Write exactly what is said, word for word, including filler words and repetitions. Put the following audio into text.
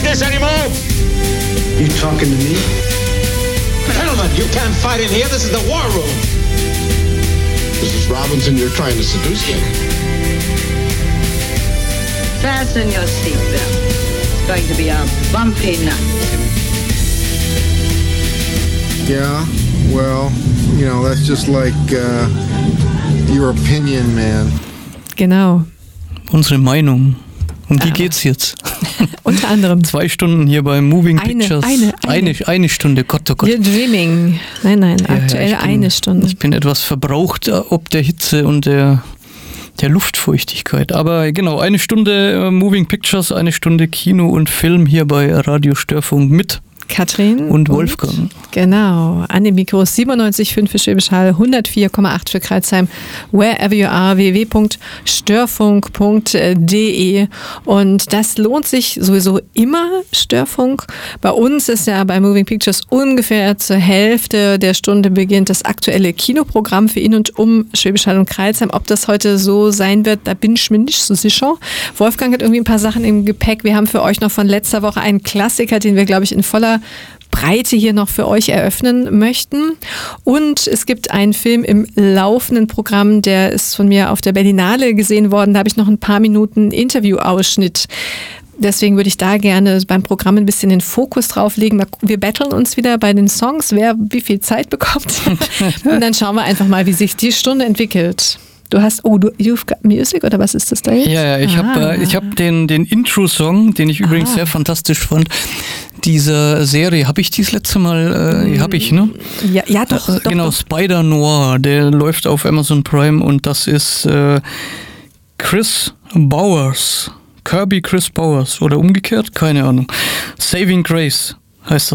this anymore. You talking to me? Gentlemen, you can't fight in here. This is the war room. Missus Robinson, you're trying to seduce me. Fasten your seatbelt. It's going to be a bumpy night. Yeah, well, you know, that's just like uh, your opinion, man. Genau. Unsere Meinung. Um die Ah. geht's jetzt. Unter anderem. Zwei Stunden hier bei Moving Eine, Pictures. eine, eine. eine, eine Stunde, Gott, oh Gott. You're dreaming. Nein, nein, Ja, ja, aktuell ich bin, eine Stunde. Ich bin etwas verbraucht, äh, ob der Hitze und der, der Luftfeuchtigkeit. Aber genau, eine Stunde äh, Moving Pictures, eine Stunde Kino und Film hier bei Radio Störfunk mit Katrin und Wolfgang. Und, genau, an den Mikros siebenundneunzig Komma fünf für Schwäbisch Hall, hundertvier Komma acht für Kreuzheim, wherever you are, w w w punkt störfunk punkt d e. Und das lohnt sich sowieso immer, Störfunk. Bei uns ist ja bei Moving Pictures ungefähr zur Hälfte der Stunde beginnt das aktuelle Kinoprogramm für in und um Schwäbisch Hall und Kreuzheim. Ob das heute so sein wird, da bin ich mir nicht so sicher. Wolfgang hat irgendwie ein paar Sachen im Gepäck. Wir haben für euch noch von letzter Woche einen Klassiker, den wir, glaube ich, in voller Breite hier noch für euch eröffnen möchten. Und es gibt einen Film im laufenden Programm, der ist von mir auf der Berlinale gesehen worden. Da habe ich noch ein paar Minuten Interviewausschnitt. Deswegen würde ich da gerne beim Programm ein bisschen den Fokus drauf legen. Wir battlen uns wieder bei den Songs, wer wie viel Zeit bekommt. Und dann schauen wir einfach mal, wie sich die Stunde entwickelt. Du hast, oh, du, You've Got Music oder was ist das da jetzt? Ja, ja, ich ah. habe äh, ich hab den, den Intro-Song, den ich übrigens ah. sehr fantastisch fand, dieser Serie. Habe ich dies letzte Mal, äh, habe ich, ne? Ja, ja doch, äh, doch. Genau, doch. Spider Noir, der läuft auf Amazon Prime und das ist äh, Chris Bowers. Kirby Chris Bowers oder umgekehrt, keine Ahnung. Saving Grace heißt